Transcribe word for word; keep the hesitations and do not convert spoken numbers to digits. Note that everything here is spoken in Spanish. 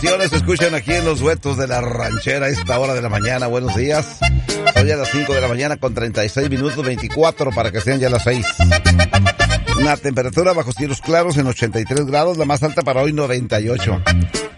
canciones se escuchan aquí en los duetos de la ranchera a esta hora de la mañana. Buenos días. Hoy a las cinco de la mañana con treinta y seis minutos, veinticuatro para que sean ya las seis. Una temperatura bajo cielos claros en ochenta y tres grados, la más alta para hoy noventa y ocho.